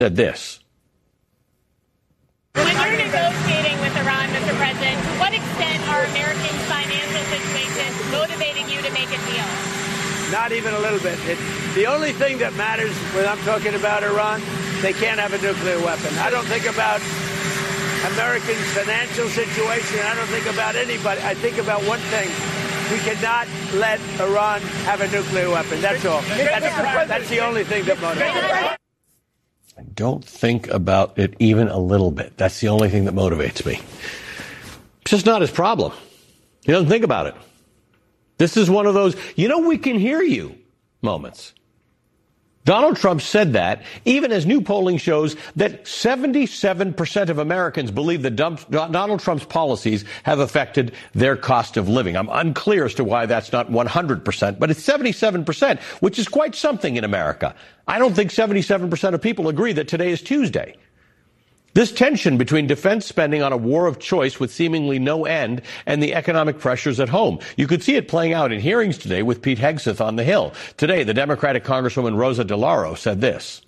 said this. When you're negotiating with Iran, Mr. President, to what extent are Americans' financial situations motivating you to make a deal? Not even a little bit. The only thing that matters when I'm talking about Iran, they can't have a nuclear weapon. I don't think about Americans' financial situation. I don't think about anybody. I think about one thing. We cannot let Iran have a nuclear weapon. That's all. That's the only thing that motivates me. I don't think about it even a little bit. That's the only thing that motivates me. It's just not his problem. He doesn't think about it. This is one of those, we can hear you moments. Donald Trump said that even as new polling shows that 77% of Americans believe that Donald Trump's policies have affected their cost of living. I'm unclear as to why that's not 100%, but it's 77%, which is quite something in America. I don't think 77% of people agree that today is Tuesday. This tension between defense spending on a war of choice with seemingly no end and the economic pressures at home. You could see it playing out in hearings today with Pete Hegseth on the Hill. Today, the Democratic Congresswoman Rosa DeLauro said this.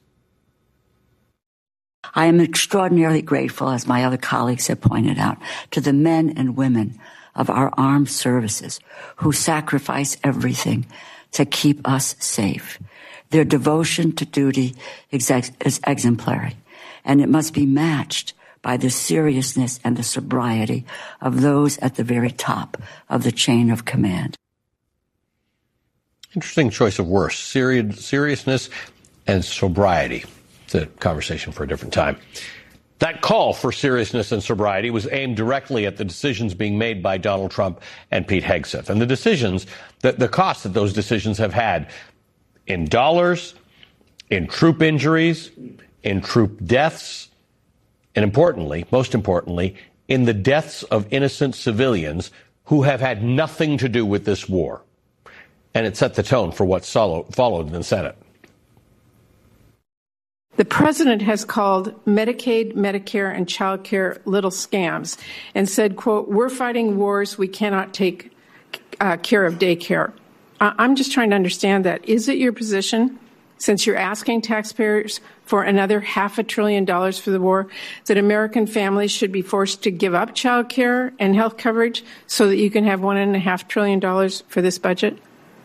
I am extraordinarily grateful, as my other colleagues have pointed out, to the men and women of our armed services who sacrifice everything to keep us safe. Their devotion to duty is exemplary. And it must be matched by the seriousness and the sobriety of those at the very top of the chain of command. Interesting choice of words, seriousness and sobriety. It's a conversation for a different time. That call for seriousness and sobriety was aimed directly at the decisions being made by Donald Trump and Pete Hegseth, and the decisions, the cost that those decisions have had in dollars, in troop injuries, in troop deaths, and most importantly, in the deaths of innocent civilians who have had nothing to do with this war. And it set the tone for what followed in the Senate. The president has called Medicaid, Medicare, and child care little scams and said, quote, "We're fighting wars. We cannot take care of daycare." I'm just trying to understand that. Is it your position, since you're asking taxpayers for another $500 billion for the war, that American families should be forced to give up child care and health coverage so that you can have $1.5 trillion for this budget?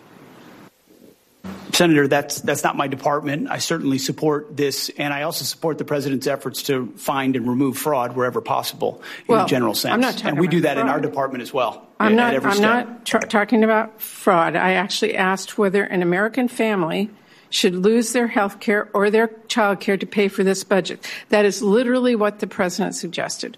Senator, that's not my department. I certainly support this, and I also support the president's efforts to find and remove fraud wherever possible in a general sense. I'm not talking and we do that fraud. in our department as well. I'm not talking about fraud. I actually asked whether an American family should lose their health care or their child care to pay for this budget. That is literally what the president suggested.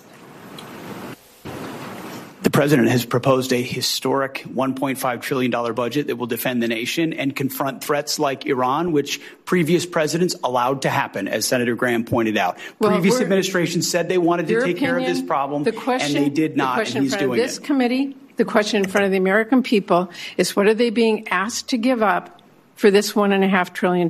The president has proposed a historic $1.5 trillion budget that will defend the nation and confront threats like Iran, which previous presidents allowed to happen, as Senator Graham pointed out. Previous administrations said they wanted to take care of this problem, and they did not, and he's doing it. The question in front of the American people is, what are they being asked to give up for this $1.5 trillion?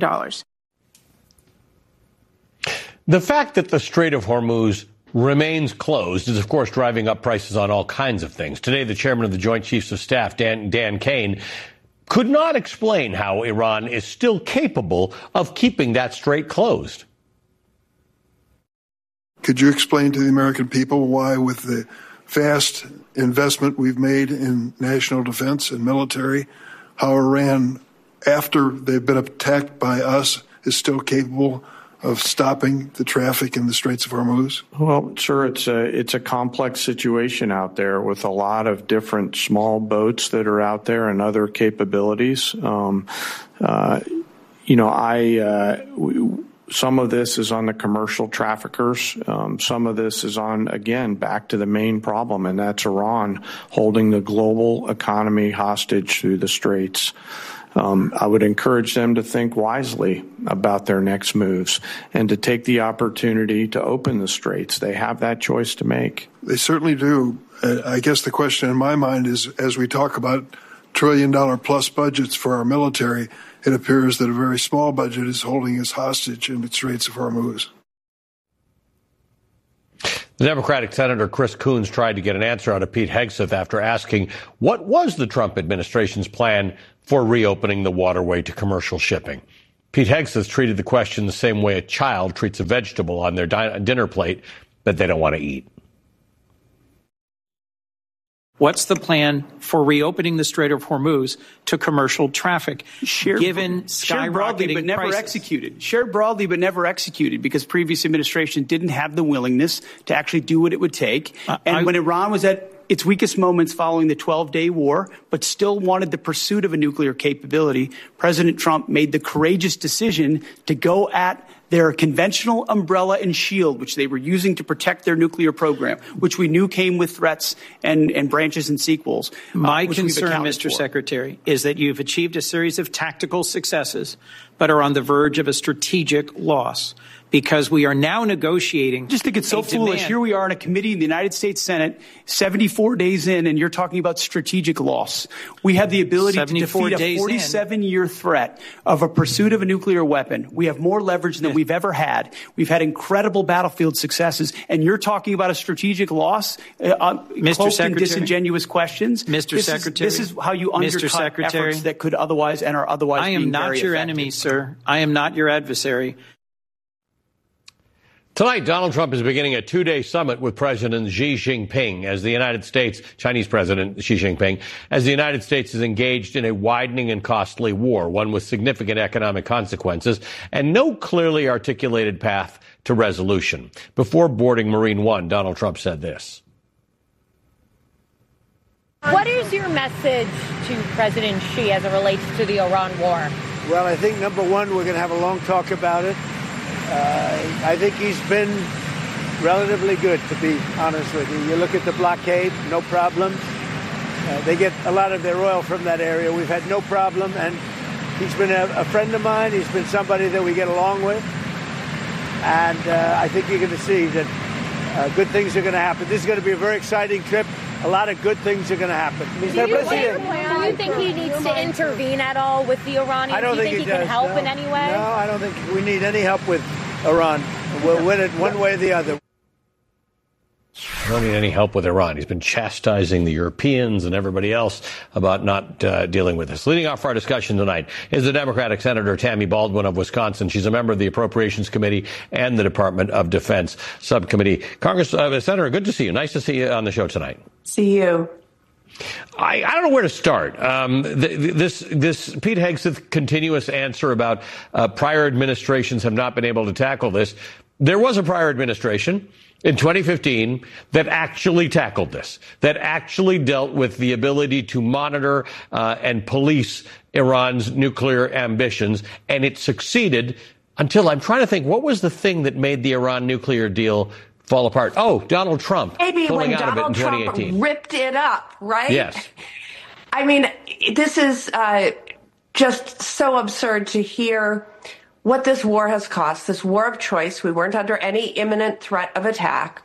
The fact that the Strait of Hormuz remains closed is, of course, driving up prices on all kinds of things. Today, the chairman of the Joint Chiefs of Staff, Dan Kane, could not explain how Iran is still capable of keeping that strait closed. Could you explain to the American people why, with the vast investment we've made in national defense and military, how Iran, after they've been attacked by us, is still capable of stopping the traffic in the Straits of Hormuz? Well, sure, it's a complex situation out there with a lot of different small boats that are out there and other capabilities. Some of this is on the commercial traffickers. Some of this is on, again, back to the main problem, and that's Iran holding the global economy hostage through the Straits. I would encourage them to think wisely about their next moves and to take the opportunity to open the straits. They have that choice to make. They certainly do. I guess the question in my mind is, as we talk about trillion-dollar-plus budgets for our military, it appears that a very small budget is holding us hostage in the Straits of Hormuz. The Democratic Senator Chris Coons tried to get an answer out of Pete Hegseth after asking what was the Trump administration's plan for reopening the waterway to commercial shipping. Pete Hegseth treated the question the same way a child treats a vegetable on their dinner plate that they don't want to eat. What's the plan for reopening the Strait of Hormuz to commercial traffic, given skyrocketing shared broadly, but never prices? executed? Shared broadly, but never executed, because previous administration didn't have the willingness to actually do what it would take. And when Iran was at its weakest moments following the 12-day war, but still wanted the pursuit of a nuclear capability, President Trump made the courageous decision to go at their conventional umbrella and shield, which they were using to protect their nuclear program, which we knew came with threats and branches and sequels. My concern, Mr. Secretary, is that you've achieved a series of tactical successes, but are on the verge of a strategic loss, because we are now negotiating. I just think it's so foolish. Here we are in a committee in the United States Senate, 74 days in, and you're talking about strategic loss. We have the ability to defeat a 47-year threat of a pursuit of a nuclear weapon. We have more leverage than we've ever had. We've had incredible battlefield successes, and you're talking about a strategic loss, cloaked in disingenuous questions. Mr. Secretary, this is how you undercut efforts that could otherwise and are otherwise I am not your enemy, sir. I am not your adversary. Tonight, Donald Trump is beginning a two-day summit with President Xi Jinping as the United States, Chinese President Xi Jinping, as the United States is engaged in a widening and costly war, one with significant economic consequences and no clearly articulated path to resolution. Before boarding Marine One, Donald Trump said this. What is your message to President Xi as it relates to the Iran war? Well, I think, number one, we're going to have a long talk about it. I think he's been relatively good, to be honest with you. You look at the blockade, no problems. They get a lot of their oil from that area. We've had no problem, and he's been a friend of mine. He's been somebody that we get along with. And I think you're going to see that good things are going to happen. This is going to be a very exciting trip. A lot of good things are going to happen. Do you think he needs to intervene at all with the Iranians? I don't think he can help in any way? No, I don't think we need any help with Iran. We'll win it one way or the other. I don't need any help with Iran. He's been chastising the Europeans and everybody else about not dealing with this. Leading off our discussion tonight is the Democratic Senator Tammy Baldwin of Wisconsin. She's a member of the Appropriations Committee and the Department of Defense Subcommittee. Senator, good to see you. Nice to see you on the show tonight. See you. I don't know where to start. This Pete Hegseth continuous answer about prior administrations have not been able to tackle this. There was a prior administration in 2015 that actually tackled this, that actually dealt with the ability to monitor and police Iran's nuclear ambitions, and it succeeded until I'm trying to think, what was the thing that made the Iran nuclear deal fall apart? Oh, Donald Trump. Maybe pulling when out of it in Donald 2018. Trump ripped it up, right? Yes. I mean, this is just so absurd to hear what this war has cost, this war of choice. We weren't under any imminent threat of attack.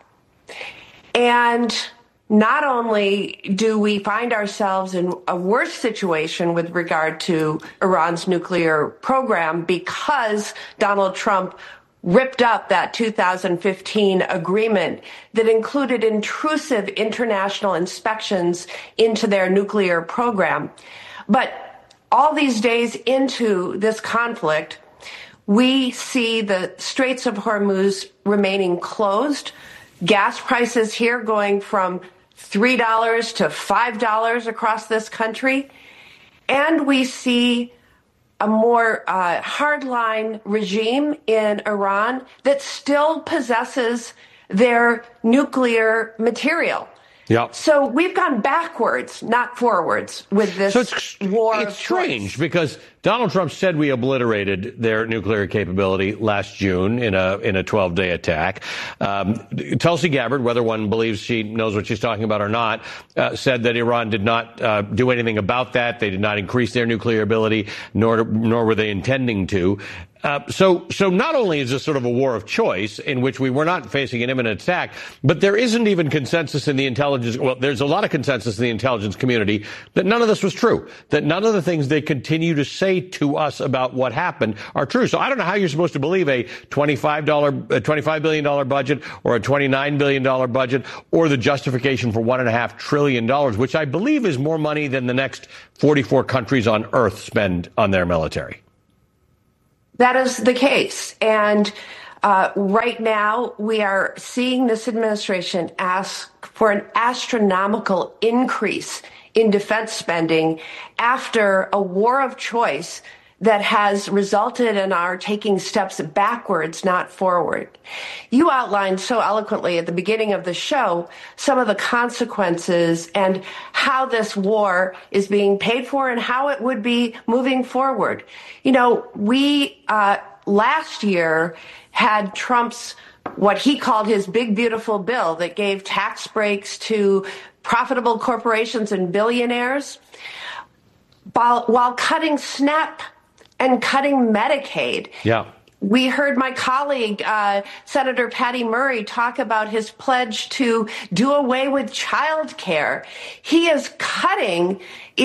And not only do we find ourselves in a worse situation with regard to Iran's nuclear program because Donald Trump ripped up that 2015 agreement that included intrusive international inspections into their nuclear program. But all these days into this conflict, we see the Straits of Hormuz remaining closed, gas prices here going from $3 to $5 across this country, and we see a more hardline regime in Iran that still possesses their nuclear material. Yep. So we've gone backwards, not forwards, with this war. It's strange because Donald Trump said we obliterated their nuclear capability last June in a 12-day attack. Tulsi Gabbard, whether one believes she knows what she's talking about or not, said that Iran did not do anything about that. They did not increase their nuclear ability, nor were they intending to. So not only is this sort of a war of choice in which we were not facing an imminent attack, but there isn't even consensus in the intelligence. Well, there's a lot of consensus in the intelligence community that none of this was true, that none of the things they continue to say to us about what happened are true. So I don't know how you're supposed to believe a $25 billion budget or a $29 billion budget or the justification for $1.5 trillion, which I believe is more money than the next 44 countries on earth spend on their military. That is the case. And right now, we are seeing this administration ask for an astronomical increase in defense spending after a war of choice that has resulted in our taking steps backwards, not forward. You outlined so eloquently at the beginning of the show some of the consequences and how this war is being paid for and how it would be moving forward. You know, we last year had Trump's what he called his big, beautiful bill that gave tax breaks to profitable corporations and billionaires while cutting SNAP and cutting Medicaid. Yeah. We heard my colleague, Senator Patty Murray, talk about his pledge to do away with child care. He is cutting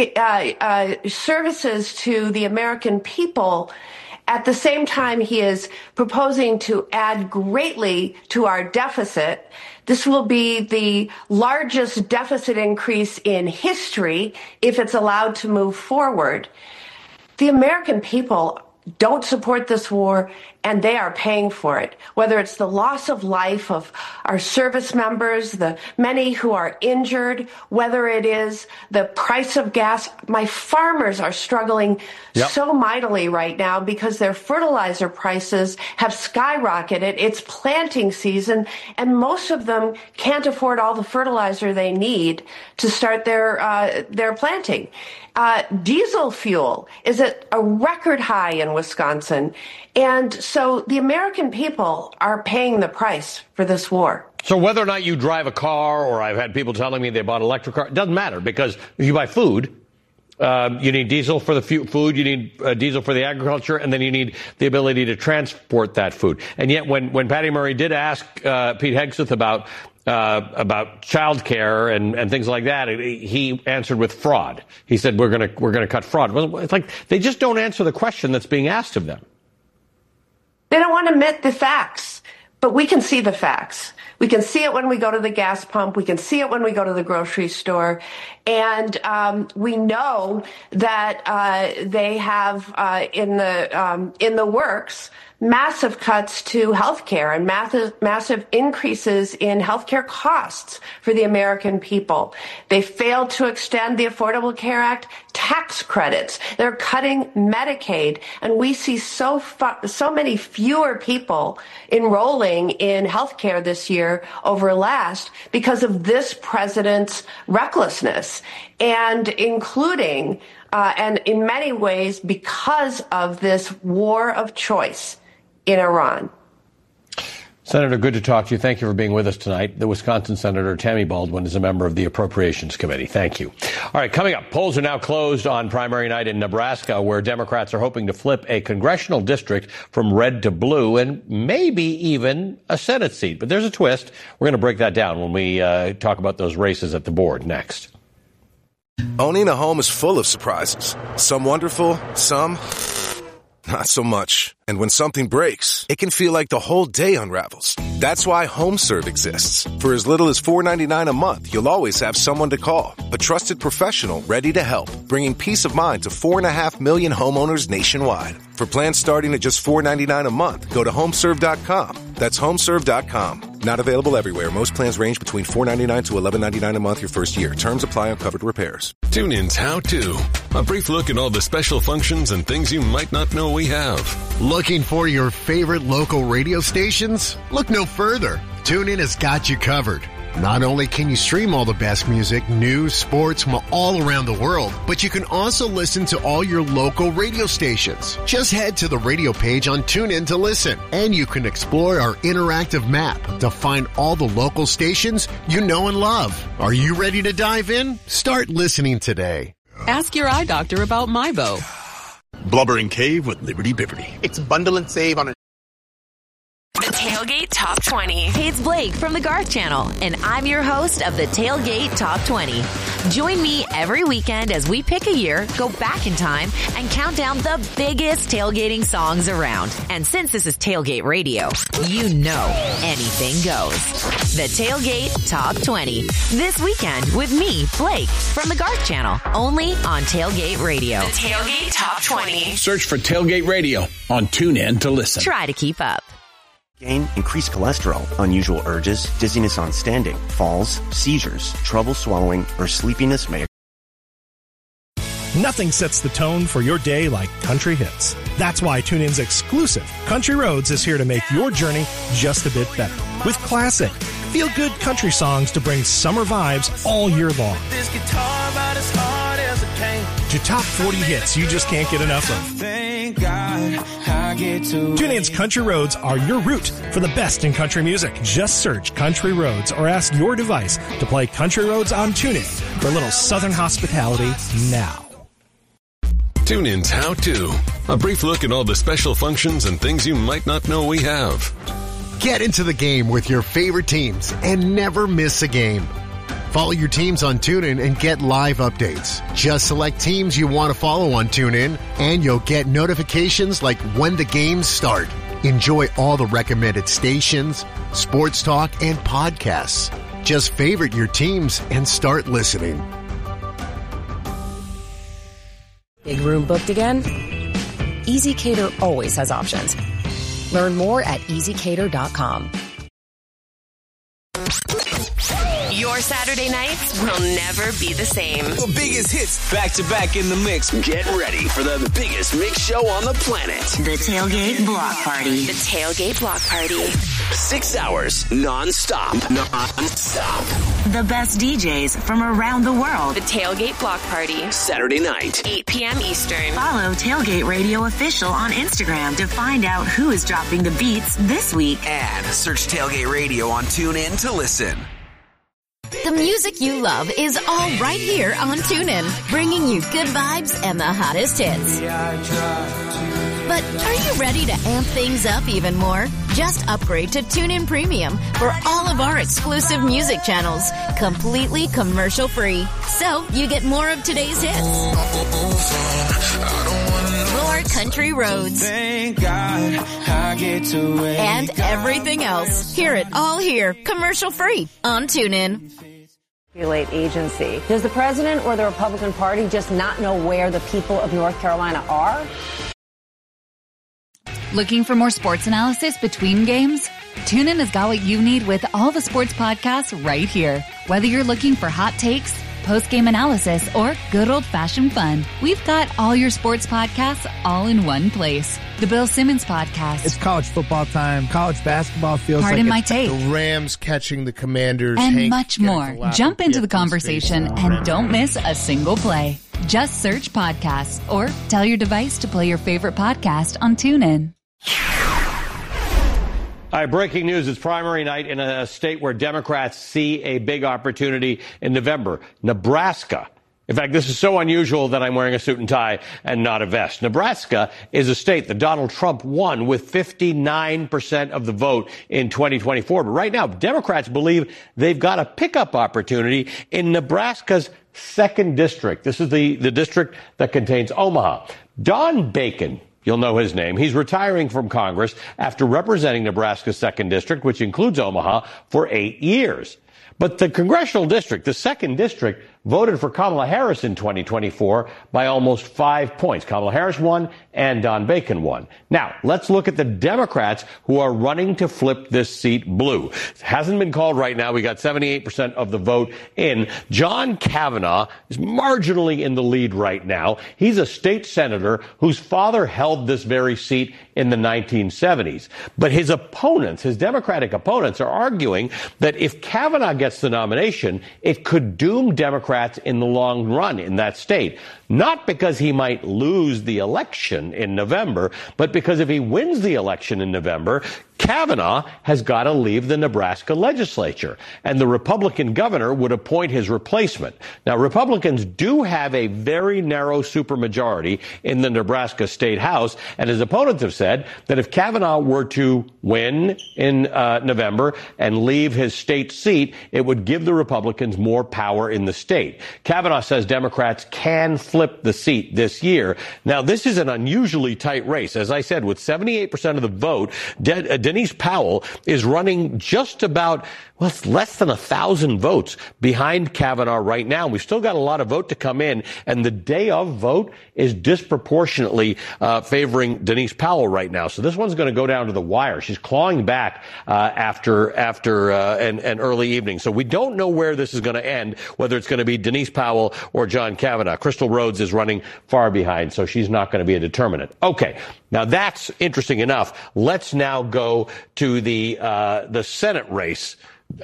services to the American people. At the same time, he is proposing to add greatly to our deficit. This will be the largest deficit increase in history if it's allowed to move forward. The American people don't support this war, and they are paying for it, whether it's the loss of life of our service members, the many who are injured, whether it is the price of gas. My farmers are struggling so mightily right now because their fertilizer prices have skyrocketed. It's planting season, and most of them can't afford all the fertilizer they need to start their planting. Diesel fuel is at a record high in Wisconsin. And so the American people are paying the price for this war. So whether or not you drive a car, or I've had people telling me they bought an electric car, it doesn't matter, because if you buy food, you need diesel for the food, you need diesel for the agriculture, and then you need the ability to transport that food. And yet when Patty Murray did ask Pete Hegseth about child care and things like that, he answered with fraud. He said, we're going to cut fraud. Well, it's like they just don't answer the question that's being asked of them. They don't want to admit the facts, but we can see the facts. We can see it when we go to the gas pump. We can see it when we go to the grocery store. And we know that they have in the works massive cuts to health care and massive increases in health care costs for the American people. They failed to extend the Affordable Care Act tax credits. They're cutting Medicaid. And we see so many fewer people enrolling in health care this year over last because of this president's recklessness, and including and in many ways because of this war of choice in Iran. Senator, good to talk to you. Thank you for being with us tonight. The Wisconsin Senator Tammy Baldwin is a member of the Appropriations Committee. Thank you. All right, coming up, polls are now closed on primary night in Nebraska, where Democrats are hoping to flip a congressional district from red to blue and maybe even a Senate seat. But there's a twist. We're going to break that down when we talk about those races at the board next. Owning a home is full of surprises. Some wonderful, some not so much. And when something breaks, it can feel like the whole day unravels. That's why HomeServe exists. For as little as $4.99 a month, you'll always have someone to call. A trusted professional ready to help, bringing peace of mind to 4.5 million homeowners nationwide. For plans starting at just $4.99 a month, go to HomeServe.com. That's HomeServe.com. Not available everywhere. Most plans range between $4.99 to $11.99 a month your first year. Terms apply on covered repairs. TuneIn's How To. A brief look at all the special functions and things you might not know we have. Looking for your favorite local radio stations? Look no further. TuneIn has got you covered. Not only can you stream all the best music, news, sports from all around the world, but you can also listen to all your local radio stations. Just head to the radio page on TuneIn to listen, and you can explore our interactive map to find all the local stations you know and love. Are you ready to dive in? Start listening today. Ask your eye doctor about MyBo. Blubbering Cave with Liberty Bibberty. It's bundle and save on a Tailgate Top 20. Hey, it's Blake from the Garth Channel, and I'm your host of the Tailgate Top 20. Join me every weekend as we pick a year, go back in time, and count down the biggest tailgating songs around. And since this is Tailgate Radio, you know anything goes. The Tailgate Top 20. This weekend with me, Blake, from the Garth Channel, only on Tailgate Radio. The Tailgate Top 20. Search for Tailgate Radio on TuneIn to listen. Try to keep up. Gain, increased cholesterol, unusual urges, dizziness on standing, falls, seizures, trouble swallowing, or sleepiness may. Nothing sets the tone for your day like country hits. That's why TuneIn's exclusive Country Roads is here to make your journey just a bit better. With classic, feel-good country songs to bring summer vibes all year long. This guitar about as hard as it came. To top 40 hits you just can't get enough of. Thank God I get to. TuneIn's Country Roads are your route for the best in country music. Just search Country Roads or ask your device to play Country Roads on TuneIn for a little Southern hospitality now. TuneIn's How To. A brief look at all the special functions and things you might not know we have. Get into the game with your favorite teams and never miss a game. Follow your teams on TuneIn and get live updates. Just select teams you want to follow on TuneIn, and you'll get notifications like when the games start. Enjoy all the recommended stations, sports talk, and podcasts. Just favorite your teams and start listening. Big room booked again? EasyCater always has options. Learn more at easycater.com. Your Saturday nights will never be the same. The biggest hits back to back in the mix. Get ready for the biggest mix show on the planet. The Tailgate Block Party. The Tailgate Block Party. 6 hours non-stop. Non-stop. The best DJs from around the world. The Tailgate Block Party. Saturday night. 8 p.m. Eastern. Follow Tailgate Radio Official on Instagram to find out who is dropping the beats this week. And search Tailgate Radio on TuneIn to listen. The music you love is all right here on TuneIn, bringing you good vibes and the hottest hits. But are you ready to amp things up even more? Just upgrade to TuneIn Premium for all of our exclusive music channels, completely commercial free. So you get more of today's hits. More country roads. Thank God I get to wake and everything else. Hear it all here, commercial free on TuneIn. Agency. Does the president or the Republican Party just not know where the people of North Carolina are? Looking for more sports analysis between games? TuneIn has got what you need with all the sports podcasts right here. Whether you're looking for hot takes, post-game analysis, or good old-fashioned fun, we've got all your sports podcasts all in one place. The Bill Simmons Podcast. It's college football time. College basketball feels Pardon like my take. The Rams catching the Commanders. And much more. Jump into the conversation and don't miss a single play. Just search podcasts or tell your device to play your favorite podcast on TuneIn. All right, breaking news. It's primary night in a state where Democrats see a big opportunity in November, Nebraska. In fact, this is so unusual that I'm wearing a suit and tie and not a vest. Nebraska is a state that Donald Trump won with 59% of the vote in 2024. But right now, Democrats believe they've got a pickup opportunity in Nebraska's 2nd district. This is the district that contains Omaha. Don Bacon. You'll know his name. He's retiring from Congress after representing Nebraska's 2nd district, which includes Omaha, for 8 years. But the congressional district, the 2nd district, voted for Kamala Harris in 2024 by almost 5 points. Kamala Harris won and Don Bacon won. Now, let's look at the Democrats who are running to flip this seat blue. It hasn't been called right now. We got 78% of the vote in. John Kavanaugh is marginally in the lead right now. He's a state senator whose father held this very seat in the 1970s. But his opponents, his Democratic opponents, are arguing that if Kavanaugh gets the nomination, it could doom Democrats in the long run in that state. not because he might lose the election in November, but because if he wins the election in November, Kavanaugh has got to leave the Nebraska legislature, and the Republican governor would appoint his replacement. Now, Republicans do have a very narrow supermajority in the Nebraska State House, and his opponents have said that if Kavanaugh were to win in November and leave his state seat, it would give the Republicans more power in the state. Kavanaugh says Democrats can flip the seat this year. Now, this is an unusually tight race. As I said, with 78% of the vote, Denise Powell is running just about, well, it's less than 1,000 votes behind Kavanaugh right now. We've still got a lot of vote to come in, and the day of vote is disproportionately favoring Denise Powell right now. So this one's going to go down to the wire. She's clawing back after an early evening. So we don't know where this is going to end, whether it's going to be Denise Powell or John Kavanaugh. Crystal Rhodes is running far behind, so she's not going to be a determinant. Okay, now that's interesting enough. Let's now go to the Senate race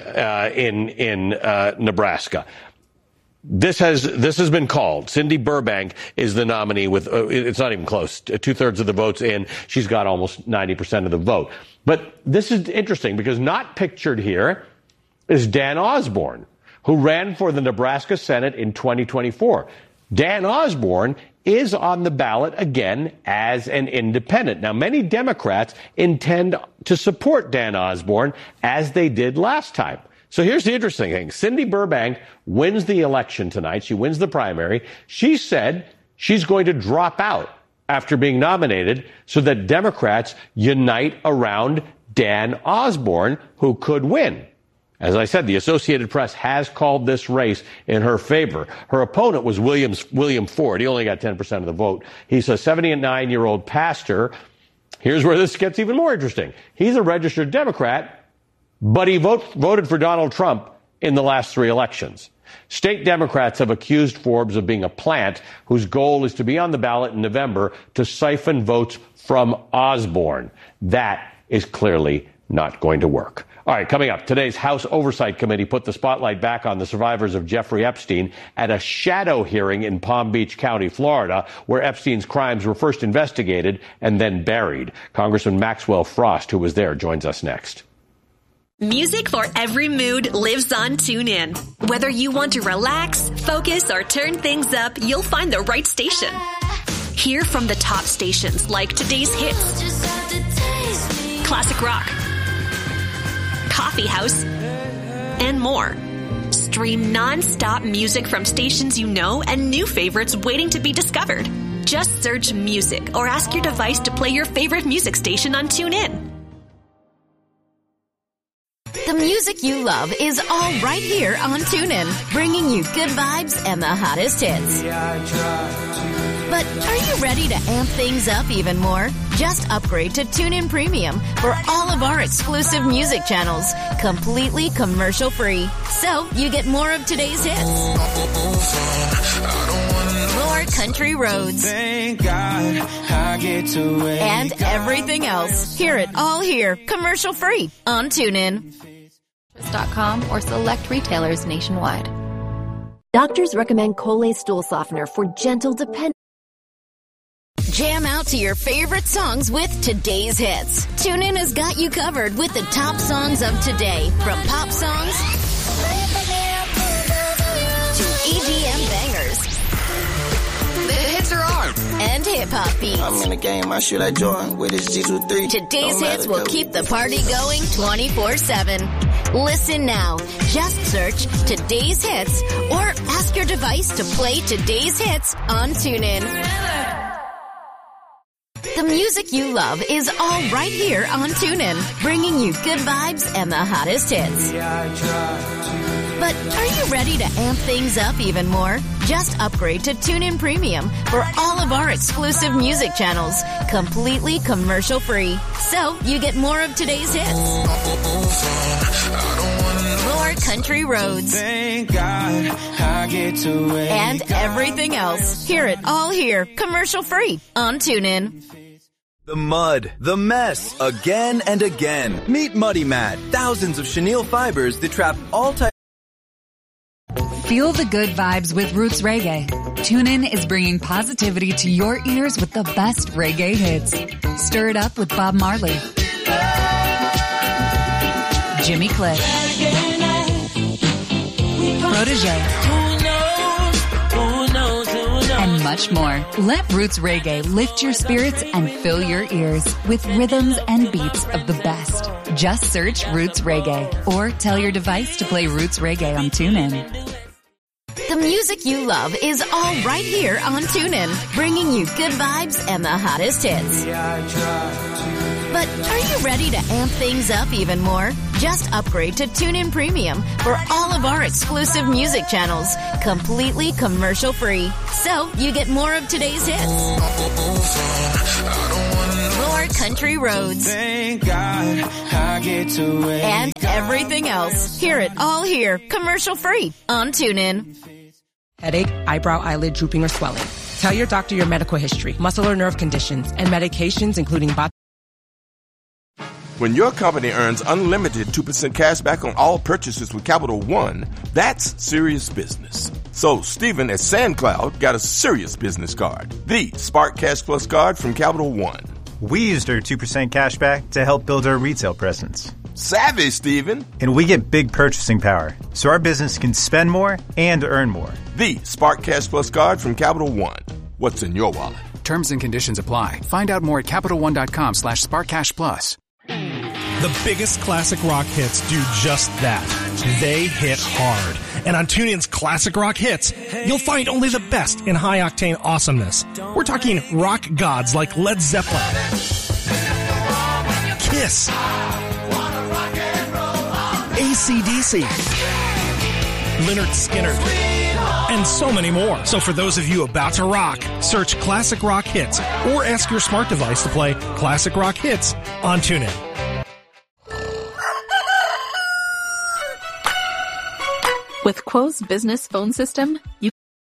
in Nebraska. This has been called. Cindy Burbank is the nominee with, it's not even close, 2/3 of the votes in. She's got almost 90% of the vote. But this is interesting because not pictured here is Dan Osborne, who ran for the Nebraska Senate in 2024. Dan Osborne is on the ballot again as an independent. Now, many Democrats intend to support Dan Osborne as they did last time. So here's the interesting thing. Cindy Burbank wins the election tonight. She wins the primary. She said she's going to drop out after being nominated so that Democrats unite around Dan Osborne, who could win. As I said, the Associated Press has called this race in her favor. Her opponent was William Ford. He only got 10% of the vote. He's a 79-year-old pastor. Here's where this gets even more interesting. He's a registered Democrat, but he voted for Donald Trump in the last 3 elections. State Democrats have accused Forbes of being a plant whose goal is to be on the ballot in November to siphon votes from Osborne. That is clearly not going to work. All right, coming up, today's House Oversight Committee put the spotlight back on the survivors of Jeffrey Epstein at a shadow hearing in Palm Beach County, Florida, where Epstein's crimes were first investigated and then buried. Congressman Maxwell Frost, who was there, joins us next. Music for every mood lives on TuneIn. Whether you want to relax, focus, or turn things up, you'll find the right station. Hear from the top stations like today's hits, classic rock, coffee house, and more. Stream non-stop music from stations you know and new favorites waiting to be discovered. Just search music or ask your device to play your favorite music station on TuneIn. The music you love is all right here on TuneIn, bringing you good vibes and the hottest hits. But are you ready to amp things up even more? Just upgrade to TuneIn Premium for all of our exclusive music channels, completely commercial-free. So you get more of today's hits, more country roads, Thank God I get to wake and everything else. Hear it all here, commercial-free on TuneIn. .com or select retailers nationwide. Doctors recommend Colay Stool Softener for gentle, dependent. Jam out to your favorite songs with today's hits. TuneIn has got you covered with the top songs of today, from pop songs to EDM bangers. The hits are on, and hip-hop beats. I'm in the game, I shoot like Jordan with his G23. Today's hits will keep the party going 24/7. Listen now. Just search Today's Hits or ask your device to play Today's Hits on TuneIn. The music you love is all right here on TuneIn, bringing you good vibes and the hottest hits. But are you ready to amp things up even more? Just upgrade to TuneIn Premium for all of our exclusive music channels, completely commercial-free. So you get more of today's hits, more country roads, Thank God I get to wake and everything else. Hear it all here, commercial-free on TuneIn. The mud, the mess, again and again. Meet Muddy Mat. Thousands of chenille fibers that trap all types. Feel the good vibes with Roots Reggae. TuneIn is bringing positivity to your ears with the best reggae hits. Stir it up with Bob Marley, Jimmy Cliff, Protégé, and much more. Let Roots Reggae lift your spirits and fill your ears with rhythms and beats of the best. Just search Roots Reggae or tell your device to play Roots Reggae on TuneIn. The music you love is all right here on TuneIn, bringing you good vibes and the hottest hits. But are you ready to amp things up even more? Just upgrade to TuneIn Premium for all of our exclusive music channels, completely commercial free. So you get more of today's hits, more country roads, Thank God I get to wait. and everything else. Hear it all here, commercial free on TuneIn. Headache, eyebrow, eyelid drooping or swelling. Tell your doctor your medical history, muscle or nerve conditions, and medications including When your company earns unlimited 2% cash back on all purchases with Capital One, that's serious business. So Stephen at SandCloud got a serious business card, the Spark Cash Plus card from Capital One. We used our 2% cash back to help build our retail presence. Savvy, Stephen. And we get big purchasing power, so our business can spend more and earn more. The Spark Cash Plus card from Capital One. What's in your wallet? Terms and conditions apply. Find out more at CapitalOne.com/SparkCashPlus. The biggest classic rock hits do just that. They hit hard. And on TuneIn's Classic Rock Hits, you'll find only the best in high-octane awesomeness. We're talking rock gods like Led Zeppelin, Kiss, AC/DC, Lynyrd Skynyrd, and so many more. So for those of you about to rock, search Classic Rock Hits or ask your smart device to play Classic Rock Hits on TuneIn. With Quo's business phone system, you...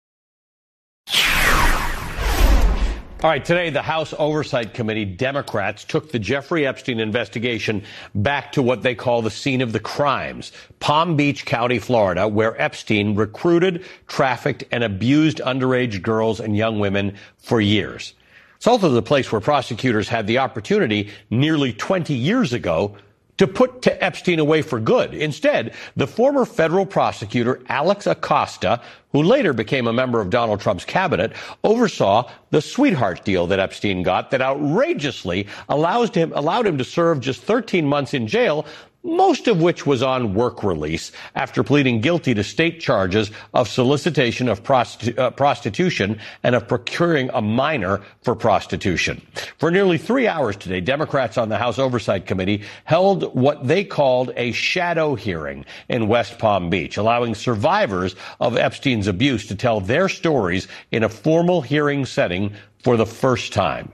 All right, today the House Oversight Committee Democrats took the Jeffrey Epstein investigation back to what they call the scene of the crimes, Palm Beach County, Florida, where Epstein recruited, trafficked, and abused underage girls and young women for years. It's also the place where prosecutors had the opportunity nearly 20 years ago to put Epstein away for good. Instead, the former federal prosecutor, Alex Acosta, who later became a member of Donald Trump's cabinet, oversaw the sweetheart deal that Epstein got that outrageously allowed him to serve just 13 months in jail, most of which was on work release after pleading guilty to state charges of solicitation of prostitution and of procuring a minor for prostitution. For nearly 3 hours today, Democrats on the House Oversight Committee held what they called a shadow hearing in West Palm Beach, allowing survivors of Epstein's abuse to tell their stories in a formal hearing setting for the first time.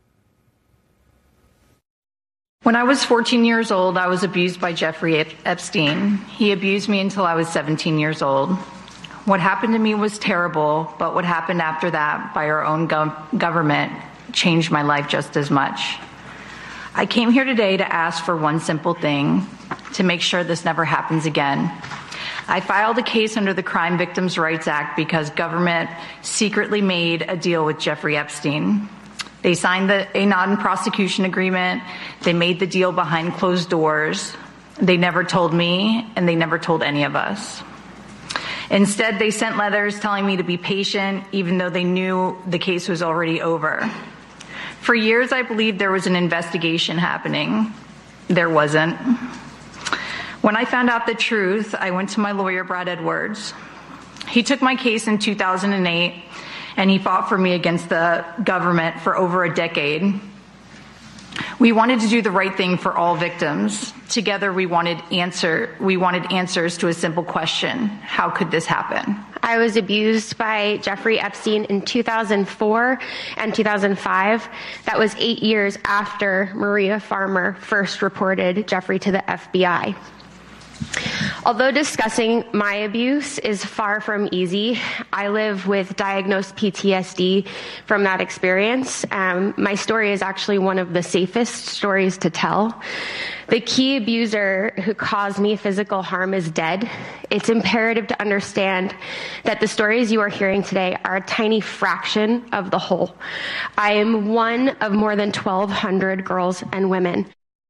When I was 14 years old, I was abused by Jeffrey Epstein. He abused me until I was 17 years old. What happened to me was terrible, but what happened after that by our own government changed my life just as much. I came here today to ask for one simple thing, to make sure this never happens again. I filed a case under the Crime Victims' Rights Act because government secretly made a deal with Jeffrey Epstein. They signed a non-prosecution agreement. They made the deal behind closed doors. They never told me, and they never told any of us. Instead, they sent letters telling me to be patient, even though they knew the case was already over. For years, I believed there was an investigation happening. There wasn't. When I found out the truth, I went to my lawyer, Brad Edwards. He took my case in 2008. And he fought for me against the government for over a decade. We wanted to do the right thing for all victims. Together, we wanted answers to a simple question: how could this happen? I was abused by Jeffrey Epstein in 2004 and 2005. That was 8 years after Maria Farmer first reported Jeffrey to the FBI. Although discussing my abuse is far from easy, I live with diagnosed PTSD from that experience. My story is actually one of the safest stories to tell. The key abuser who caused me physical harm is dead. It's imperative to understand that the stories you are hearing today are a tiny fraction of the whole. I am one of more than 1,200 girls and women.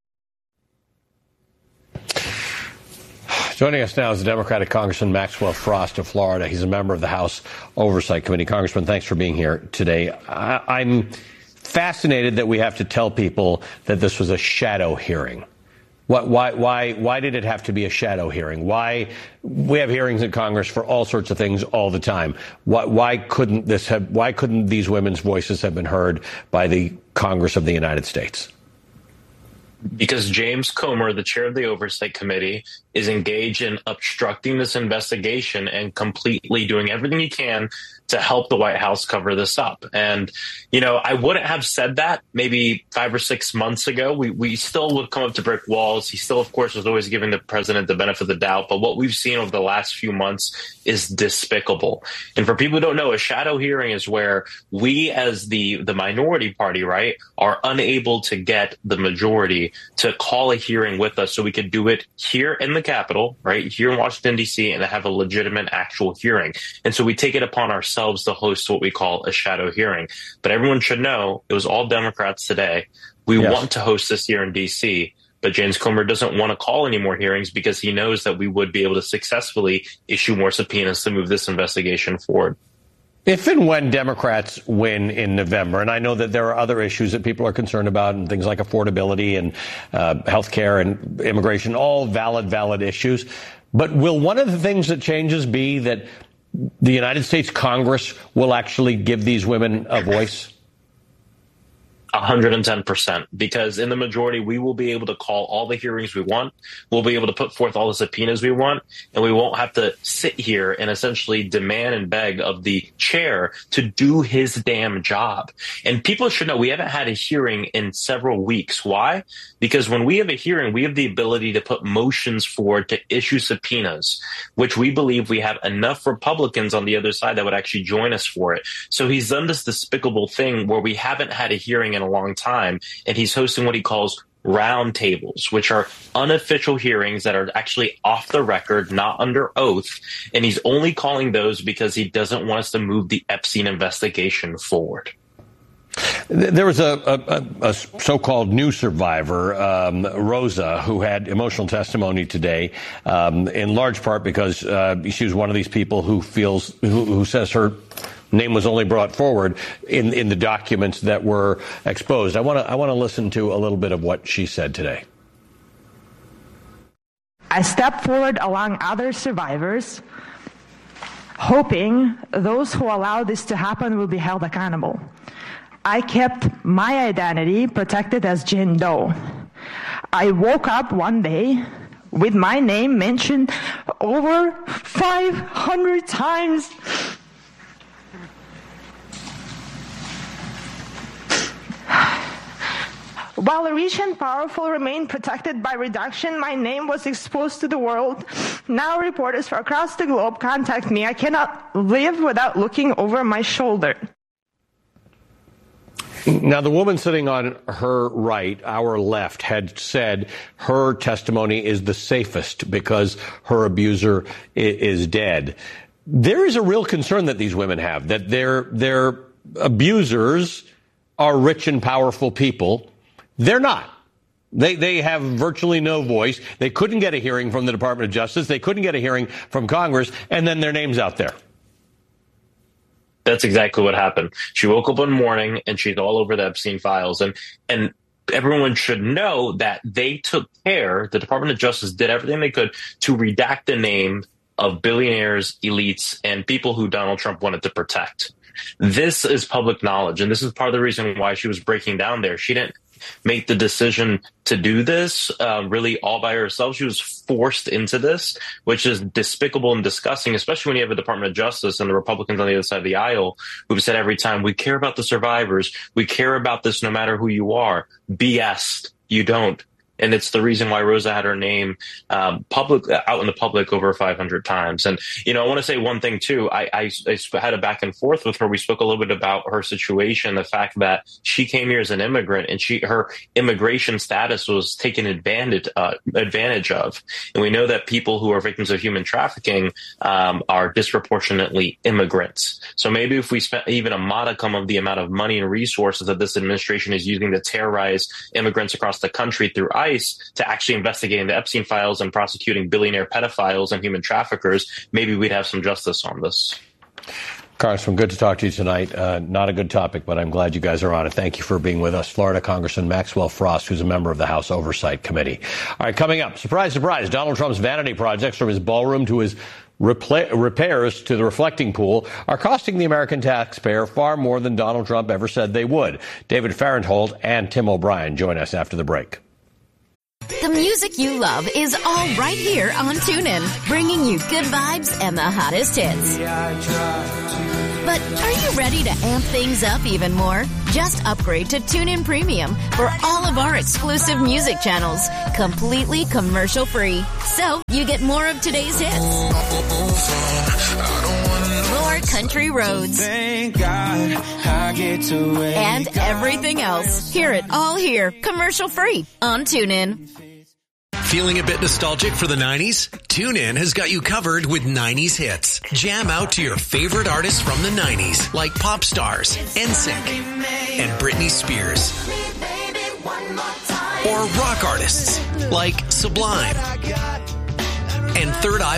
Joining us now is the Democratic Congressman Maxwell Frost of Florida. He's a member of the House Oversight Committee. Congressman, thanks for being here today. I'm fascinated that we have to tell people that this was a shadow hearing. Why did it have to be a shadow hearing? Why we have hearings in Congress for all sorts of things all the time? Why couldn't these women's voices have been heard by the Congress of the United States? Because James Comer, the chair of the Oversight Committee, is engaged in obstructing this investigation and completely doing everything he can to help the White House cover this up. And, you know, I wouldn't have said that maybe 5 or 6 months ago. We still would come up to brick walls. He still, of course, was always giving the president the benefit of the doubt. But what we've seen over the last few months is despicable. And for people who don't know, a shadow hearing is where we as the minority party, right, are unable to get the majority to call a hearing with us so we could do it here in the Capitol, right, here in Washington, D.C., and have a legitimate actual hearing. And so we take it upon ourselves to host what we call a shadow hearing. But everyone should know it was all Democrats today. We want to host this here in D.C., but James Comer doesn't want to call any more hearings because he knows that we would be able to successfully issue more subpoenas to move this investigation forward. If and when Democrats win in November, and I know that there are other issues that people are concerned about, and things like affordability and health care and immigration, all valid issues. But will one of the things that changes be that the United States Congress will actually give these women a voice? 110%, because in the majority, we will be able to call all the hearings we want. We'll be able to put forth all the subpoenas we want, and we won't have to sit here and essentially demand and beg of the chair to do his damn job. And people should know we haven't had a hearing in several weeks. Why? Because when we have a hearing, we have the ability to put motions forward to issue subpoenas, which we believe we have enough Republicans on the other side that would actually join us for it. So he's done this despicable thing where we haven't had a hearing in a long time, and he's hosting what he calls roundtables, which are unofficial hearings that are actually off the record, not under oath, and he's only calling those because he doesn't want us to move the Epstein investigation forward. There was a so-called new survivor, Rosa, who had emotional testimony today, in large part because she was one of these people who says her name was only brought forward in the documents that were exposed. I want to listen to a little bit of what she said today. I stepped forward along other survivors, hoping those who allowed this to happen will be held accountable. I kept my identity protected as Jane Doe. I woke up one day with my name mentioned over 500 times. While the rich and powerful remained protected by reduction, my name was exposed to the world. Now reporters from across the globe contact me. I cannot live without looking over my shoulder. Now, the woman sitting on her right, our left, had said her testimony is the safest because her abuser is dead. There is a real concern that these women have, that their abusers are rich and powerful people. They're not. They have virtually no voice. They couldn't get a hearing from the Department of Justice. They couldn't get a hearing from Congress, and then their name's out there. That's exactly what happened. She woke up one morning and she's all over the Epstein files. And everyone should know that they took care, the Department of Justice did everything they could to redact the name of billionaires, elites, and people who Donald Trump wanted to protect. This is public knowledge, and this is part of the reason why she was breaking down there. She didn't make the decision to do this really all by herself. She was forced into this, which is despicable and disgusting, especially when you have a Department of Justice and the Republicans on the other side of the aisle who've said every time, we care about the survivors. We care about this no matter who you are. BS. You don't. And it's the reason why Rosa had her name out in the public over 500 times. And, I want to say one thing, too. I had a back and forth with her. We spoke a little bit about her situation, the fact that she came here as an immigrant and her immigration status was taken advantage of. And we know that people who are victims of human trafficking are disproportionately immigrants. So maybe if we spent even a modicum of the amount of money and resources that this administration is using to terrorize immigrants across the country through ICE to actually investigating the Epstein files and prosecuting billionaire pedophiles and human traffickers, maybe we'd have some justice on this. Congressman, good to talk to you tonight. Not a good topic, but I'm glad you guys are on it. Thank you for being with us. Florida Congressman Maxwell Frost, who's a member of the House Oversight Committee. All right, coming up, surprise, surprise, Donald Trump's vanity projects, from his ballroom to his repairs to the reflecting pool, are costing the American taxpayer far more than Donald Trump ever said they would. David Farenthold and Tim O'Brien join us after the break. The music you love is all right here on TuneIn, bringing you good vibes and the hottest hits. But are you ready to amp things up even more? Just upgrade to TuneIn Premium for all of our exclusive music channels, completely commercial-free. So you get more of today's hits, more country roads, Thank God I get to wake and everything else. Hear it all here, commercial-free on TuneIn. Feeling a bit nostalgic for the 90s? TuneIn has got you covered with 90s hits. Jam out to your favorite artists from the 90s, like pop stars, NSYNC, and Britney Spears. Or rock artists, like Sublime and Third Eye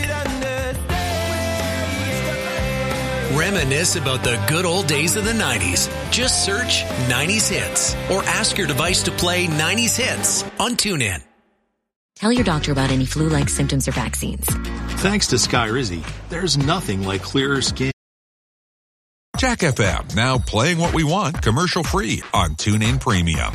Blind. Reminisce about the good old days of the 90s. Just search 90s hits or ask your device to play 90s hits on TuneIn. Tell your doctor about any flu-like symptoms or vaccines. Thanks to Skyrizi, there's nothing like clearer skin. Jack FM, now playing what we want commercial-free on TuneIn Premium.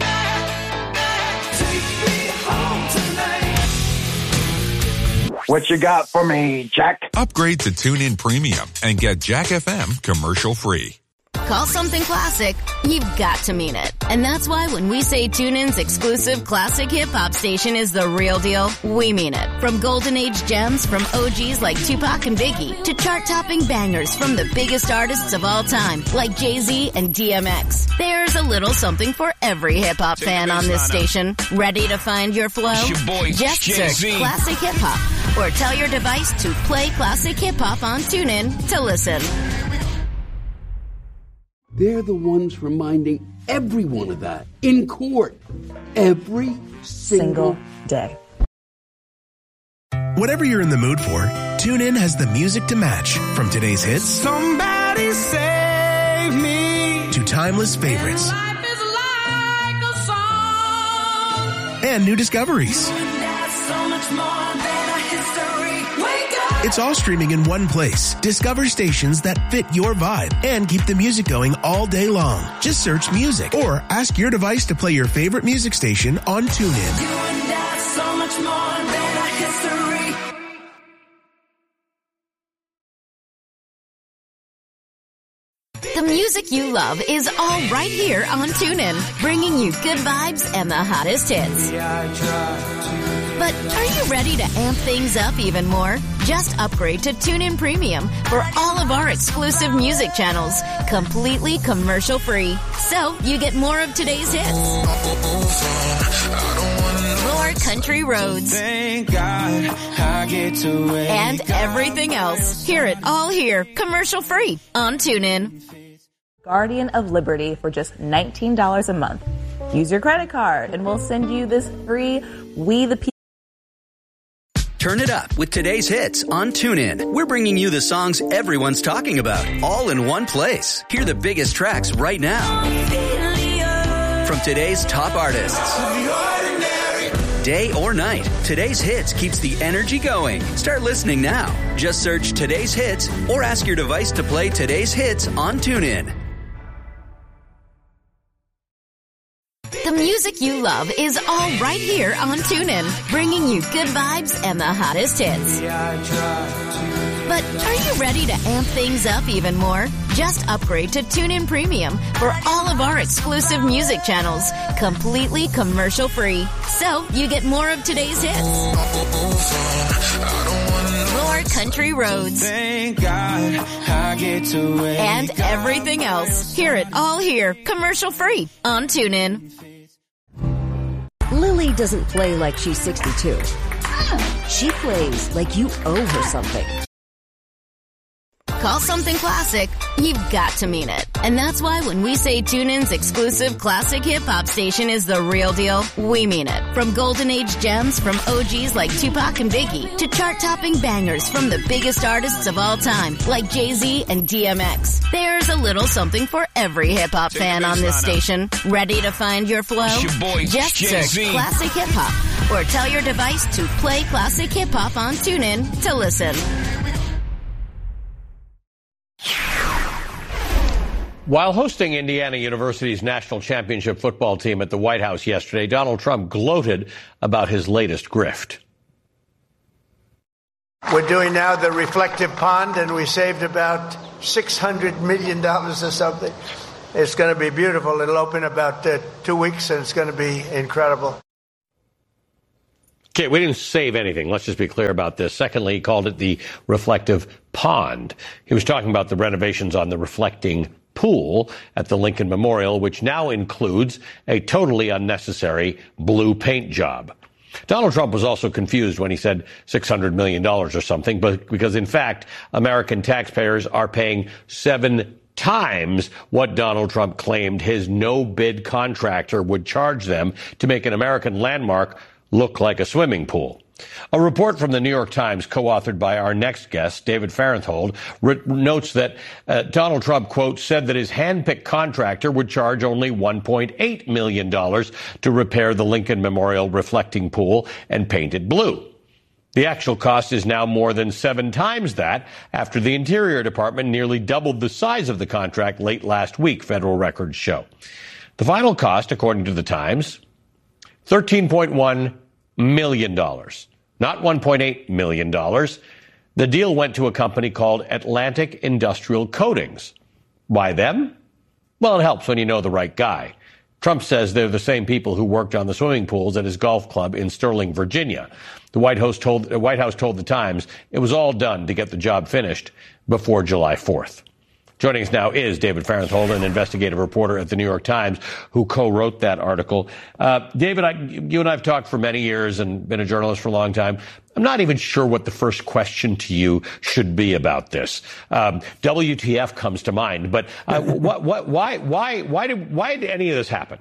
What you got for me, Jack? Upgrade to TuneIn Premium and get Jack FM commercial-free. Call something classic, you've got to mean it. And that's why when we say TuneIn's exclusive classic hip-hop station is the real deal, we mean it. From golden age gems from OGs like Tupac and Biggie to chart-topping bangers from the biggest artists of all time like Jay-Z and DMX. There's a little something for every hip-hop fan on this station. Ready to find your flow? Just search Classic Hip-Hop or tell your device to play Classic Hip-Hop on TuneIn to listen. They're the ones reminding everyone of that in court every single day. Whatever you're in the mood for, TuneIn has the music to match. From today's hits, Somebody save me, to timeless favorites, life is like a song, and new discoveries. that's so much more than a history. Wake up. It's all streaming in one place. Discover stations that fit your vibe and keep the music going all day long. Just search music or ask your device to play your favorite music station on TuneIn. You and I, so much more than a history. The music you love is all right here on TuneIn, bringing you good vibes and the hottest hits. But are you ready to amp things up even more? Just upgrade to TuneIn Premium for all of our exclusive music channels, completely commercial-free. So you get more of today's hits, more country roads, Thank God I get to wake and everything else. Hear it all here, commercial-free on TuneIn. Guardian of Liberty for just $19 a month. Use your credit card and we'll send you this free We the People. Turn it up with today's hits on TuneIn. We're bringing you the songs everyone's talking about, all in one place. Hear the biggest tracks right now from today's top artists. Day or night, today's hits keeps the energy going. Start listening now. Just search today's hits or ask your device to play today's hits on TuneIn. The music you love is all right here on TuneIn, bringing you good vibes and the hottest hits. But are you ready to amp things up even more? Just upgrade to TuneIn Premium for all of our exclusive music channels, completely commercial-free. So you get more of today's hits, more country roads, Thank God I get to wake and everything else. Hear it all here, commercial-free on TuneIn. Lily doesn't play like she's 62. She plays like you owe her something. Call something classic, you've got to mean it. And that's why when we say TuneIn's exclusive classic hip-hop station is the real deal, we mean it. From golden age gems from OGs like Tupac and Biggie to chart-topping bangers from the biggest artists of all time like Jay-Z and DMX. There's a little something for every hip-hop fan on this station. Ready to find your flow? It's your boy, Just Jay-Z. search Classic Hip-Hop or tell your device to play Classic Hip-Hop on TuneIn to listen. While hosting Indiana University's national championship football team at the White House yesterday, Donald Trump gloated about his latest grift. We're doing now the reflective pond, and we saved about $600 million or something. It's going to be beautiful. It'll open about 2 weeks, and it's going to be incredible. Okay, we didn't save anything. Let's just be clear about this. Secondly, he called it the reflective pond. He was talking about the renovations on the reflecting pool at the Lincoln Memorial, which now includes a totally unnecessary blue paint job. Donald Trump was also confused when he said $600 million or something, but because, in fact, American taxpayers are paying 7 times what Donald Trump claimed his no-bid contractor would charge them to make an American landmark look like a swimming pool. A report from the New York Times, co-authored by our next guest, David Fahrenthold, notes that Donald Trump, quote, said that his hand-picked contractor would charge only $1.8 million to repair the Lincoln Memorial reflecting pool and paint it blue. The actual cost is now more than 7 times that after the Interior Department nearly doubled the size of the contract late last week, federal records show. The final cost, according to the Times, $13.1 million, not $1.8 million. The deal went to a company called Atlantic Industrial Coatings. Why them? Well, it helps when you know the right guy. Trump says they're the same people who worked on the swimming pools at his golf club in Sterling, Virginia. The White House told the Times it was all done to get the job finished before July 4th. Joining us now is David Fahrenthold, an investigative reporter at the New York Times, who co-wrote that article. David, you and I have talked for many years and been a journalist for a long time. I'm not even sure what the first question to you should be about this. WTF comes to mind, but why did any of this happen?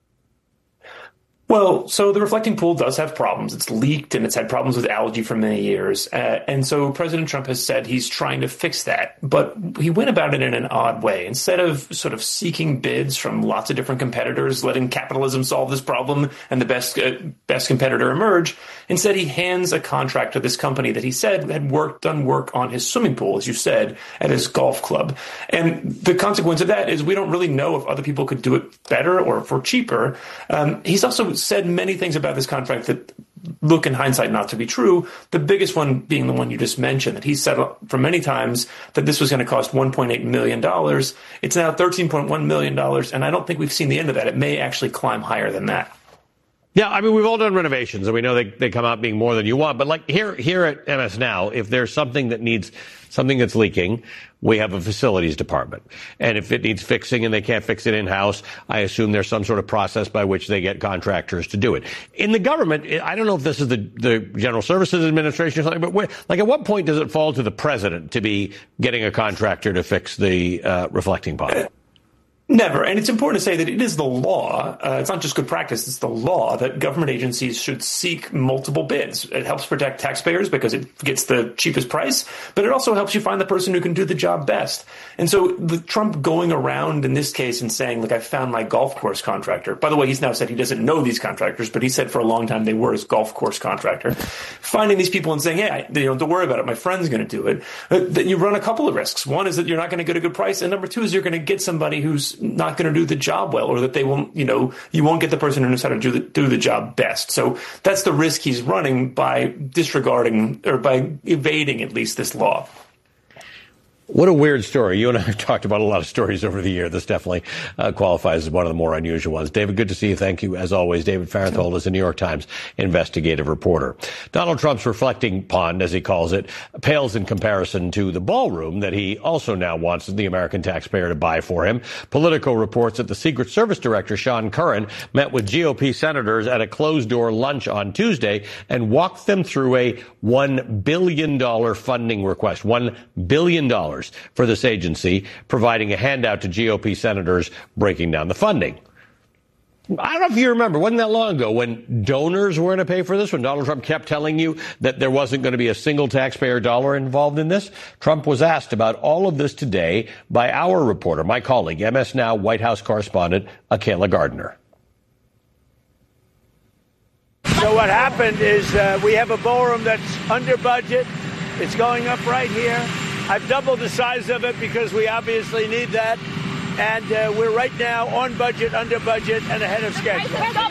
Well, so the reflecting pool does have problems. It's leaked and it's had problems with algae for many years. And so President Trump has said he's trying to fix that. But he went about it in an odd way. Instead of sort of seeking bids from lots of different competitors, letting capitalism solve this problem and the best competitor emerge, instead he hands a contract to this company that he said had done work on his swimming pool, as you said, at his golf club. And the consequence of that is we don't really know if other people could do it better or for cheaper. He's also said many things about this contract that look in hindsight not to be true, the biggest one being the one you just mentioned, that he said for many times that this was going to cost $1.8 million. It's now $13.1 million, and I don't think we've seen the end of that. It may actually climb higher than that. Yeah, I mean, we've all done renovations, and we know they come out being more than you want. But like here at MS Now, if there's something that's leaking, we have a facilities department. And if it needs fixing and they can't fix it in-house, I assume there's some sort of process by which they get contractors to do it. In the government, I don't know if this is the General Services Administration or something, but at what point does it fall to the president to be getting a contractor to fix the reflecting pond? Never. And it's important to say that it is the law. It's not just good practice. It's the law that government agencies should seek multiple bids. It helps protect taxpayers because it gets the cheapest price, but it also helps you find the person who can do the job best. And so the Trump going around in this case and saying, look, I found my golf course contractor. By the way, he's now said he doesn't know these contractors, but he said for a long time they were his golf course contractor. Finding these people and saying, hey, don't worry about it. My friend's going to do it. That you run a couple of risks. One is that you're not going to get a good price. And number two is you're going to get somebody who's not going to do the job well, or that they won't, you won't get the person who knows how to do the job best. So that's the risk he's running by disregarding or by evading at least this law. What a weird story. You and I have talked about a lot of stories over the year. This definitely qualifies as one of the more unusual ones. David, good to see you. Thank you, as always. David Fahrenthold is a New York Times investigative reporter. Donald Trump's reflecting pond, as he calls it, pales in comparison to the ballroom that he also now wants the American taxpayer to buy for him. Politico reports that the Secret Service Director, Sean Curran, met with GOP senators at a closed-door lunch on Tuesday and walked them through a $1 billion funding request. $1 billion for this agency, providing a handout to GOP senators breaking down the funding. I don't know if you remember, wasn't that long ago when donors were going to pay for this, when Donald Trump kept telling you that there wasn't going to be a single taxpayer dollar involved in this? Trump was asked about all of this today by our reporter, my colleague, MS Now White House correspondent, Akela Gardner. So what happened is we have a ballroom that's under budget. It's going up right here. I've doubled the size of it because we obviously need that. And we're right now on budget, under budget, and ahead of schedule.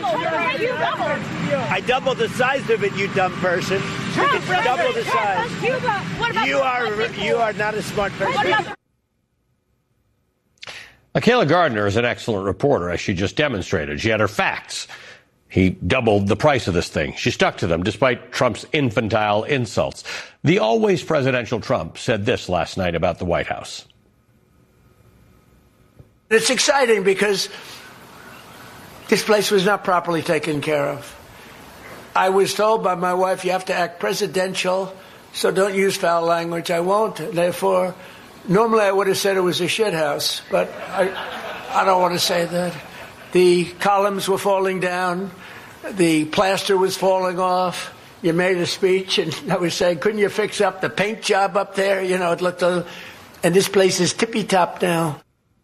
I doubled the size of it, you dumb person. It's double the size. You are not a smart person. Akela Gardner is an excellent reporter, as she just demonstrated. She had her facts. He doubled the price of this thing. She stuck to them despite Trump's infantile insults. The always presidential Trump said this last night about the White House. It's exciting because this place was not properly taken care of. I was told by my wife, you have to act presidential, so don't use foul language. I won't. Therefore, normally I would have said it was a shit house, but I don't want to say that. The columns were falling down. The plaster was falling off. You made a speech, and I was saying, couldn't you fix up the paint job up there? You know, it looked and this place is tippy-top now.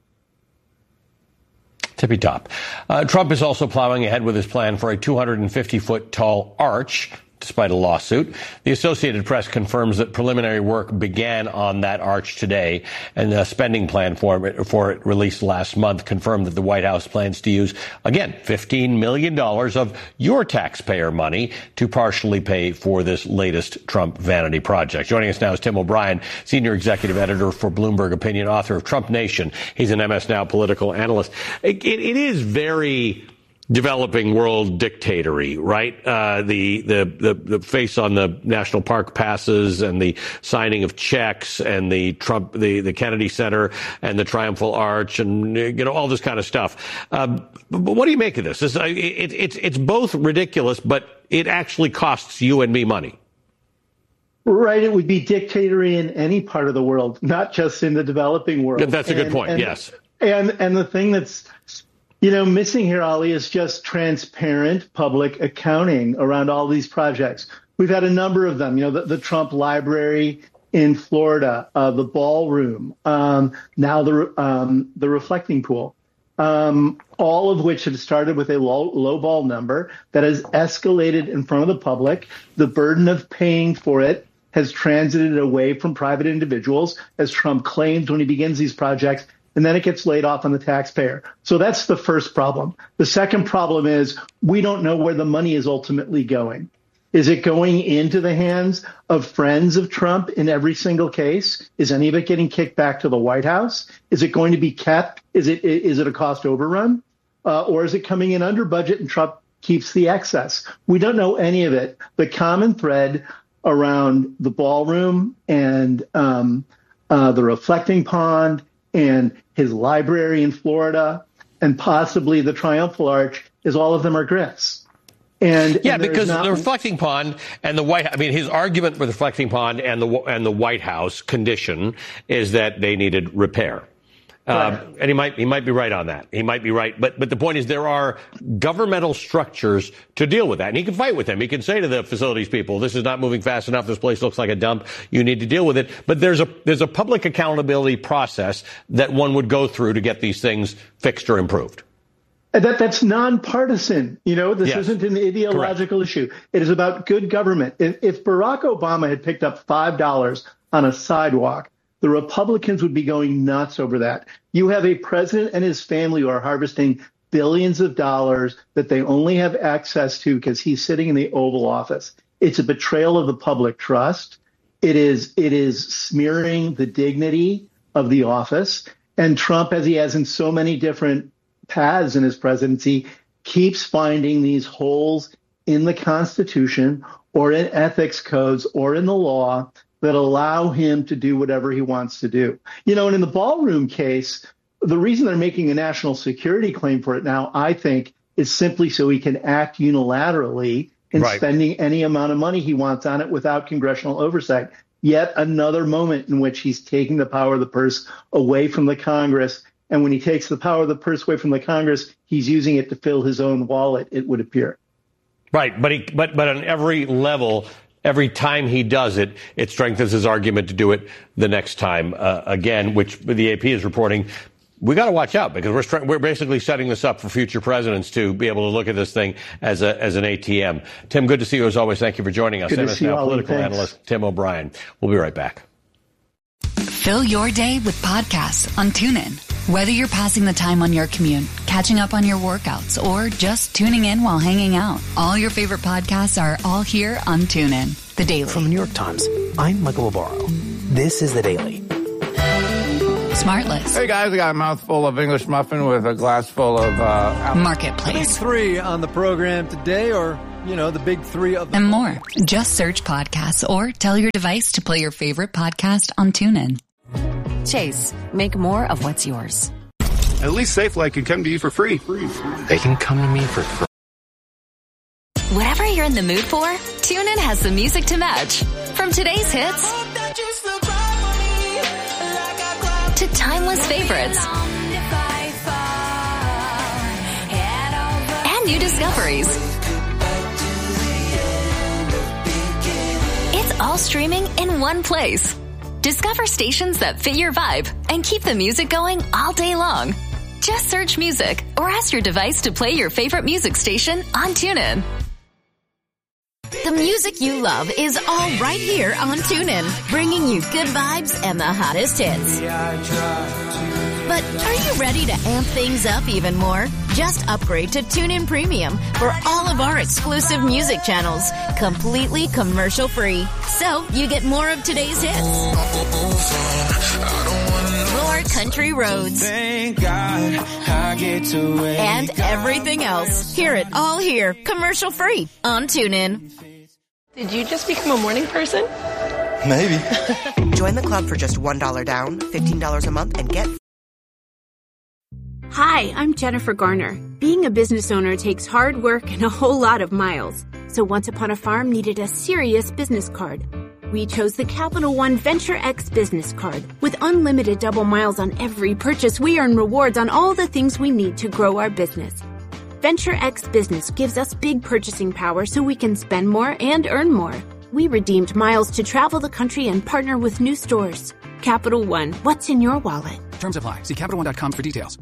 Tippy-top. Trump is also plowing ahead with his plan for a 250-foot tall arch, despite a lawsuit. The Associated Press confirms that preliminary work began on that arch today, and the spending plan for it released last month confirmed that the White House plans to use, again, $15 million of your taxpayer money to partially pay for this latest Trump vanity project. Joining us now is Tim O'Brien, senior executive editor for Bloomberg Opinion, author of Trump Nation. He's an MS Now political analyst. It is very developing world dictatory, right? The face on the national park passes and the signing of checks and the Kennedy Center and the Triumphal Arch and, you know, all this kind of stuff. But what do you make of this? It's both ridiculous, but it actually costs you and me money. Right. It would be dictatorial in any part of the world, not just in the developing world. That's a good point. Yes. And the thing that's, missing here, Ali, is just transparent public accounting around all these projects. We've had a number of them, the Trump Library in Florida, the ballroom, now the reflecting pool, all of which have started with a low ball number that has escalated in front of the public. The burden of paying for it has transited away from private individuals, as Trump claims when he begins these projects, and then it gets laid off on the taxpayer. So that's the first problem. The second problem is we don't know where the money is ultimately going. Is it going into the hands of friends of Trump in every single case? Is any of it getting kicked back to the White House? Is it going to be kept? Is it a cost overrun? Or is it coming in under budget and Trump keeps the excess? We don't know any of it. The common thread around the ballroom and the reflecting pond and his library in Florida and possibly the Triumphal Arch is all of them are grifts. Because the reflecting pond and the White House, his argument with the reflecting pond and the White House condition is that they needed repair. And he might be right on that. He might be right. But the point is there are governmental structures to deal with that. And he can fight with them. He can say to the facilities people, this is not moving fast enough. This place looks like a dump. You need to deal with it. But there's a public accountability process that one would go through to get these things fixed or improved. That's nonpartisan. This isn't an ideological issue. It is about good government. If Barack Obama had picked up $5 on a sidewalk, the Republicans would be going nuts over that. You have a president and his family who are harvesting billions of dollars that they only have access to because he's sitting in the Oval Office. It's a betrayal of the public trust. It is smearing the dignity of the office. And Trump, as he has in so many different paths in his presidency, keeps finding these holes in the Constitution or in ethics codes or in the law that allow him to do whatever he wants to do. And in the ballroom case, the reason they're making a national security claim for it now, I think, is simply so he can act unilaterally in spending any amount of money he wants on it without congressional oversight. Yet another moment in which he's taking the power of the purse away from the Congress. And when he takes the power of the purse away from the Congress, he's using it to fill his own wallet, it would appear. Right. But on every level, every time he does it, it strengthens his argument to do it the next time again, which the AP is reporting. We got to watch out because we're basically setting this up for future presidents to be able to look at this thing as an ATM. Tim, good to see you as always. Thank you for joining us. Good to see you, political analyst Tim O'Brien. We'll be right back. Fill your day with podcasts on TuneIn. Whether you're passing the time on your commute, catching up on your workouts, or just tuning in while hanging out, all your favorite podcasts are all here on TuneIn. The Daily. From the New York Times, I'm Michael Barbaro. This is The Daily. Smartless. Hey guys, I got a mouthful of English muffin with a glass full of Marketplace. The big three on the program today, or the big three of and more. Just search podcasts or tell your device to play your favorite podcast on TuneIn. Chase, make more of what's yours. At least Safelite can come to you for free. They can come to me for free. Whatever you're in the mood for, TuneIn has the music to match. From today's hits to timeless favorites and new discoveries. It's all streaming in one place. Discover stations that fit your vibe and keep the music going all day long. Just search music or ask your device to play your favorite music station on TuneIn. The music you love is all right here on TuneIn, bringing you good vibes and the hottest hits. But are you ready to amp things up even more? Just upgrade to TuneIn Premium for all of our exclusive music channels, completely commercial-free. So you get more of today's hits, more country roads, Thank God I get to wake and everything else. Hear it all here, commercial-free on TuneIn. Did you just become a morning person? Maybe. Join the club for just $1 down, $15 a month, and get... Hi, I'm Jennifer Garner. Being a business owner takes hard work and a whole lot of miles. So Once Upon a Farm needed a serious business card. We chose the Capital One Venture X business card. With unlimited double miles on every purchase, we earn rewards on all the things we need to grow our business. Venture X Business gives us big purchasing power so we can spend more and earn more. We redeemed miles to travel the country and partner with new stores. Capital One, what's in your wallet? Terms apply. See CapitalOne.com for details.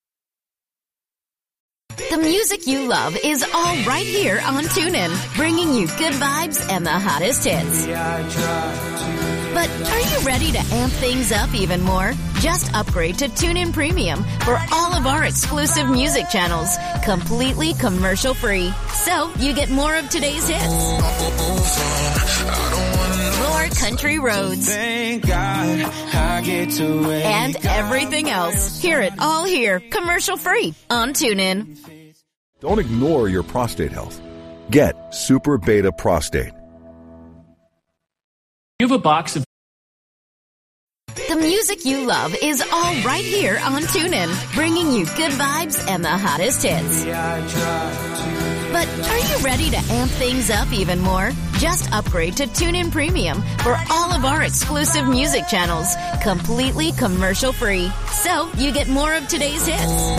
The music you love is all right here on TuneIn, bringing you good vibes and the hottest hits. But are you ready to amp things up even more? Just upgrade to TuneIn Premium for all of our exclusive music channels, completely commercial-free. So you get more of today's hits, more country roads, Thank God I get to wake and everything else. Hear it all here, commercial-free on TuneIn. Don't ignore your prostate health. Get Super Beta Prostate. You have a box of... The music you love is all right here on TuneIn, bringing you good vibes and the hottest hits. But are you ready to amp things up even more? Just upgrade to TuneIn Premium for all of our exclusive music channels, completely commercial-free. So you get more of today's hits,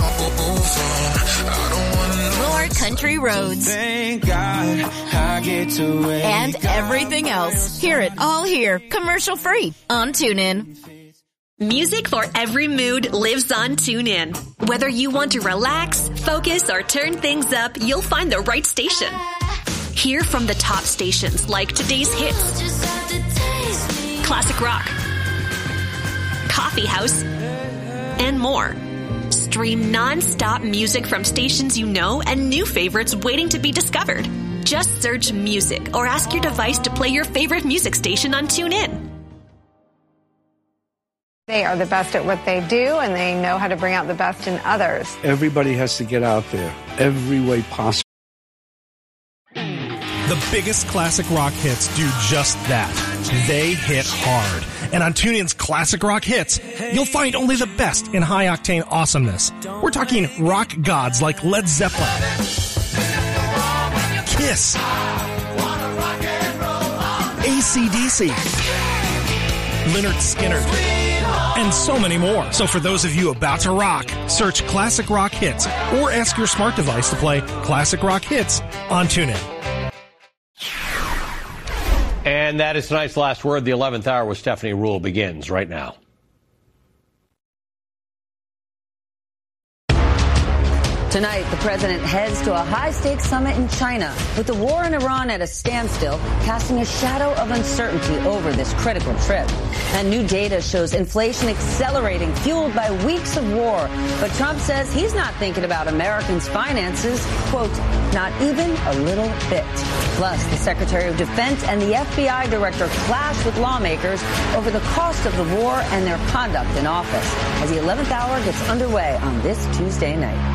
more country roads, Thank God I get to wake and everything else. Hear it all here, commercial-free on TuneIn. Music for every mood lives on TuneIn. Whether you want to relax, focus, or turn things up, you'll find the right station. Hear from the top stations like today's hits, classic rock, coffee house, and more. Stream non-stop music from stations you know and new favorites waiting to be discovered. Just search music or ask your device to play your favorite music station on TuneIn. They are the best at what they do, and they know how to bring out the best in others. Everybody has to get out there every way possible. The biggest classic rock hits do just that. They hit hard. And on TuneIn's Classic Rock Hits, you'll find only the best in high-octane awesomeness. We're talking rock gods like Led Zeppelin, Kiss, AC/DC, Lynyrd Skynyrd, and so many more. So for those of you about to rock, search Classic Rock Hits or ask your smart device to play Classic Rock Hits on TuneIn. And that is tonight's last word. The 11th hour with Stephanie Ruhle begins right now. Tonight, the president heads to a high-stakes summit in China, with the war in Iran at a standstill, casting a shadow of uncertainty over this critical trip. And new data shows inflation accelerating, fueled by weeks of war. But Trump says he's not thinking about Americans' finances, quote, not even a little bit. Plus, the Secretary of Defense and the FBI director clash with lawmakers over the cost of the war and their conduct in office, as the 11th hour gets underway on this Tuesday night.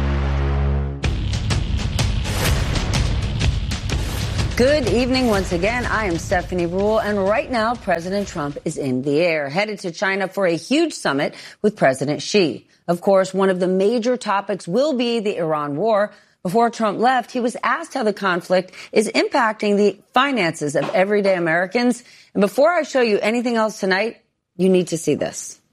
Good evening once again. I am Stephanie Ruhle, and right now President Trump is in the air, headed to China for a huge summit with President Xi. Of course, one of the major topics will be the Iran war. Before Trump left, he was asked how the conflict is impacting the finances of everyday Americans. And before I show you anything else tonight, you need to see this.